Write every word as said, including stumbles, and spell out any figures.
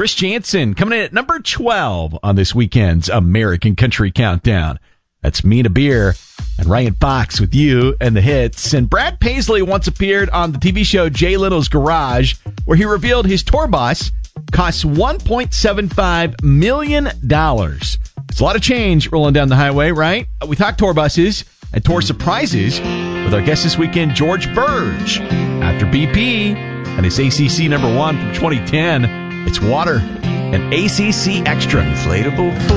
Chris Jansen coming in at number twelve on this weekend's American Country Countdown. That's Mina Beer and Ryan Fox with You and the Hits. And Brad Paisley once appeared on the T V show Jay Leno's Garage, where he revealed his tour bus costs one point seven five million dollars. It's a lot of change rolling down the highway, right? We talk tour buses and tour surprises with our guest this weekend, George Burge. After B P and his A C C number one from twenty ten, it's Water and A C C Extra. Inflatable